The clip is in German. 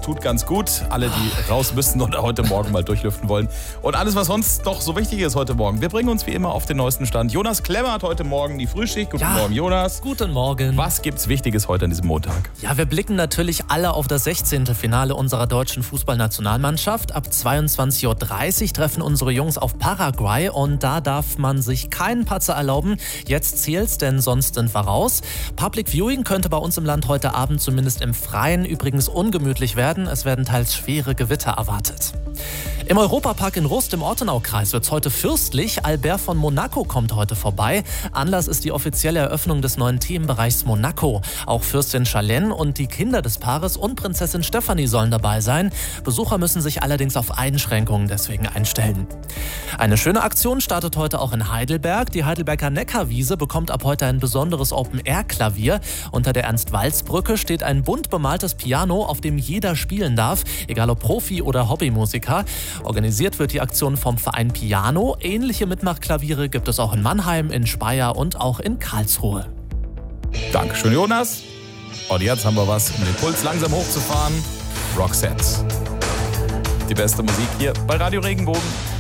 tut ganz gut. Alle, die raus müssen oder heute Morgen mal durchlüften wollen. Und alles, was sonst noch so wichtig ist heute Morgen. Wir bringen uns wie immer auf den neuesten Stand. Jonas Klemmer hat heute Morgen die Frühschicht. Guten Morgen, Jonas. Guten Morgen. Was gibt's Wichtiges heute an diesem Montag? Ja, wir blicken natürlich alle auf das 16. Finale unserer deutschen Fußballnationalmannschaft. Ab 22:30 Uhr treffen unsere Jungs auf Paraguay und da darf man sich keinen Patzer erlauben. Jetzt zählt's, denn sonst sind wir raus. Public Viewing könnte bei uns im Land heute Abend zumindest im Freien übrigens ungemütlich werden. Es werden teils schwere Gewitter erwartet. Im Europapark in Rust im Ortenaukreis wird's heute fürstlich. Albert von Monaco kommt heute vorbei. Anlass ist die offizielle Eröffnung des neuen Themenbereichs Monaco. Auch Fürstin Charlene und die Kinder des Paares und Prinzessin Stefanie sollen dabei sein. Besucher müssen sich allerdings auf Einschränkungen deswegen einstellen. Eine schöne Aktion startet heute auch in Heidelberg. Die Heidelberger Neckarwiese bekommt ab heute ein besonderes Open-Air-Klavier. Unter der Ernst-Walz-Brücke steht ein bunt bemaltes Piano, auf dem jeder spielen darf, egal ob Profi oder Hobbymusiker. Organisiert wird die Aktion vom Verein Piano. Ähnliche Mitmachklaviere gibt es auch in Mannheim, in Speyer und auch in Karlsruhe. Dankeschön, Jonas. Und jetzt haben wir was, um den Puls langsam hochzufahren. Roxette. Die beste Musik hier bei Radio Regenbogen.